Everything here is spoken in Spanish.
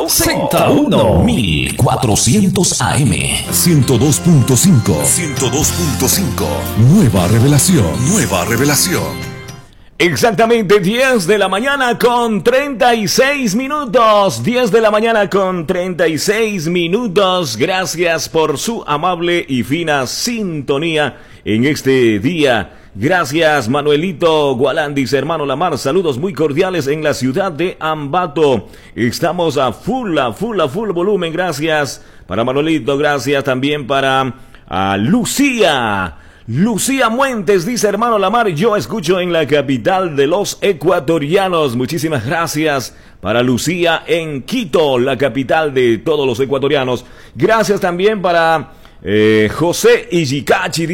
Z1 1400 AM 102.5 Nueva revelación. Exactamente 10 de la mañana con 36 minutos. 10 de la mañana con 36 minutos. Gracias por su amable y fina sintonía en este día. Gracias, Manuelito Gualandis, hermano Lamar. Saludos muy cordiales en la ciudad de Ambato. Estamos a full volumen. Gracias para Manuelito. Gracias también para Lucía. Lucía Muentes dice, hermano Lamar, yo escucho en la capital de los ecuatorianos. Muchísimas gracias para Lucía en Quito, la capital de todos los ecuatorianos. Gracias también para José Ijicachi.